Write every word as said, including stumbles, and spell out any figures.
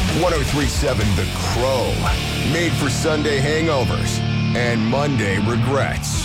ten thirty-seven The Crow. Made for Sunday hangovers and Monday regrets.